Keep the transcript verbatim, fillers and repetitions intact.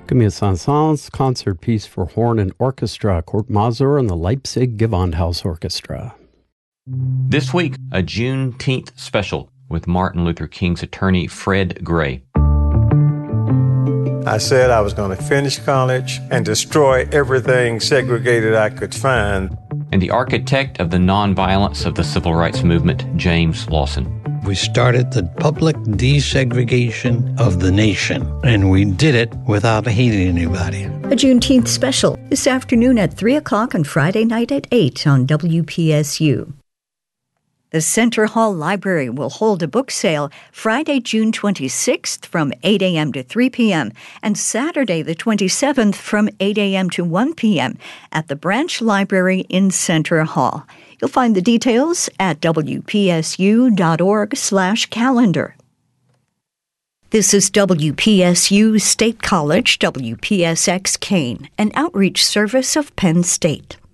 Camille Saint-Saëns concert piece for horn and orchestra, Kurt Masur and the Leipzig Gewandhaus Orchestra. This week, a Juneteenth special with Martin Luther King's attorney, Fred Gray. I said I was going to finish college and destroy everything segregated I could find. And the architect of the nonviolence of the civil rights movement, James Lawson. We started the public desegregation of the nation, and we did it without hating anybody. A Juneteenth special this afternoon at three o'clock and Friday night at eight on W P S U. The Center Hall Library will hold a book sale Friday, June twenty-sixth from eight a.m. to three p.m. and Saturday the twenty-seventh from eight a.m. to one p.m. at the Branch Library in Center Hall. You'll find the details at w p s u dot org slash calendar. This is W P S U State College, W P S X Kane, an outreach service of Penn State.